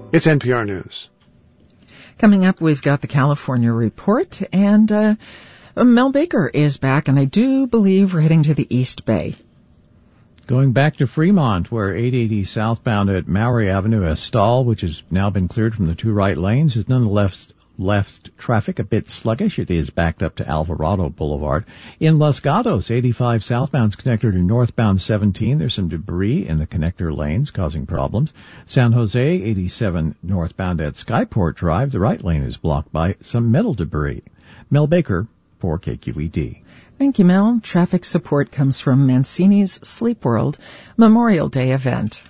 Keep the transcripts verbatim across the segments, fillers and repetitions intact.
It's N P R News. Coming up, we've got the California Report, and uh, Mel Baker is back, and I do believe we're heading to the East Bay. Going back to Fremont, where eight eighty southbound at Maury Avenue, a stall, which has now been cleared from the two right lanes, is nonetheless left traffic a bit sluggish. It is backed up to Alvarado Boulevard. In Los Gatos, eighty-five southbound's connector to northbound seventeen. There's some debris in the connector lanes causing problems. San Jose, eighty-seven northbound at Skyport Drive. The right lane is blocked by some metal debris. Mel Baker for K Q E D. Thank you, Mel. Traffic support comes from Mancini's Sleep World Memorial Day event.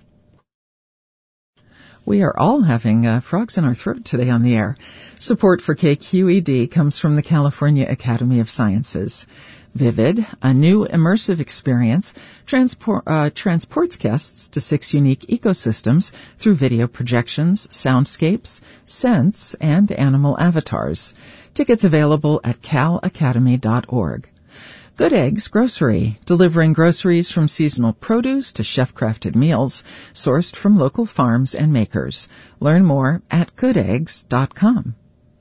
We are all having uh, frogs in our throat today on the air. Support for K Q E D comes from the California Academy of Sciences. Vivid, a new immersive experience, transport, uh, transports guests to six unique ecosystems through video projections, soundscapes, scents, and animal avatars. Tickets available at cal academy dot org. Good Eggs Grocery, delivering groceries from seasonal produce to chef-crafted meals, sourced from local farms and makers. Learn more at good eggs dot com.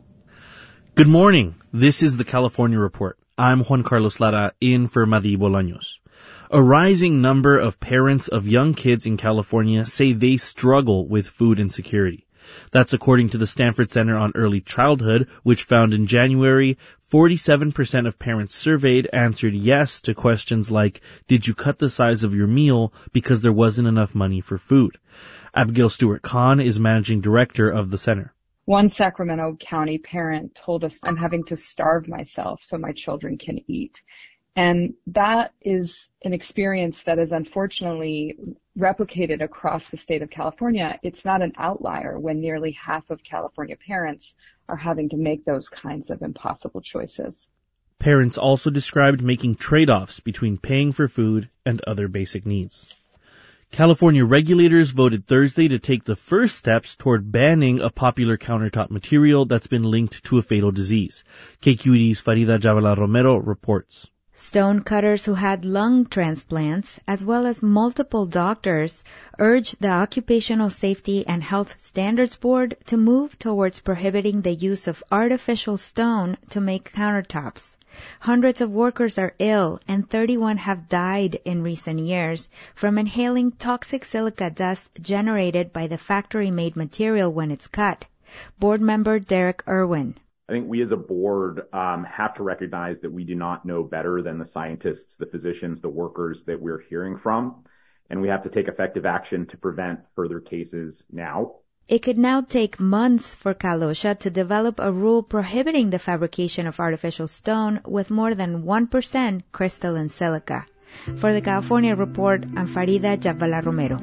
Good morning. This is the California Report. I'm Juan Carlos Lara, in for Madi Bolaños. A rising number of parents of young kids in California say they struggle with food insecurity. That's according to the Stanford Center on Early Childhood, which found in January, forty-seven percent of parents surveyed answered yes to questions like, did you cut the size of your meal because there wasn't enough money for food? Abigail Stewart-Kahn is managing director of the center. One Sacramento County parent told us, I'm having to starve myself so my children can eat. And that is an experience that is unfortunately replicated across the state of California. It's not an outlier when nearly half of California parents are having to make those kinds of impossible choices. Parents also described making trade-offs between paying for food and other basic needs. California regulators voted Thursday to take the first steps toward banning a popular countertop material that's been linked to a fatal disease. K Q E D's Farida Jabala Romero reports. Stonecutters who had lung transplants, as well as multiple doctors, urged the Occupational Safety and Health Standards Board to move towards prohibiting the use of artificial stone to make countertops. Hundreds of workers are ill, and thirty-one have died in recent years from inhaling toxic silica dust generated by the factory-made material when it's cut. Board member Derek Irwin. I think we as a board um, have to recognize that we do not know better than the scientists, the physicians, the workers that we're hearing from, and we have to take effective action to prevent further cases now. It could now take months for Cal OSHA to develop a rule prohibiting the fabrication of artificial stone with more than one percent crystalline silica. For the California Report, I'm Farida Jabala Romero.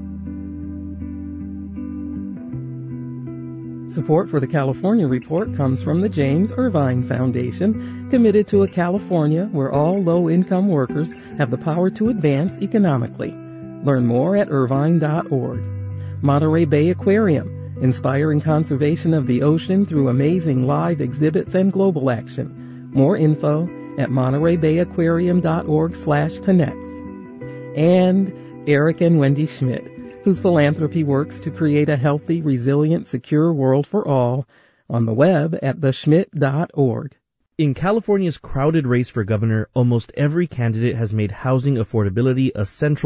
Support for the California Report comes from the James Irvine Foundation, committed to a California where all low-income workers have the power to advance economically. Learn more at irvine dot org. Monterey Bay Aquarium, inspiring conservation of the ocean through amazing live exhibits and global action. More info at monterey bay aquarium dot org slash connects. And Eric and Wendy Schmidt, whose philanthropy works to create a healthy, resilient, secure world for all, on the web at the schmidt dot org. In California's crowded race for governor, almost every candidate has made housing affordability a central